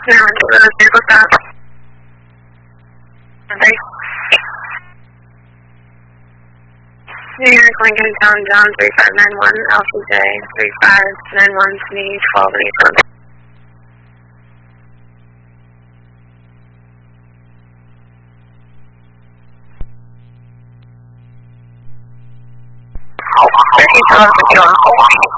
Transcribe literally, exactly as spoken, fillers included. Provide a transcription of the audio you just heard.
No, what's up? Okay. New York, Lincoln Town, John, three five nine one, Alpha J, three five nine one, me, twelve eight. Thirteen, twelve,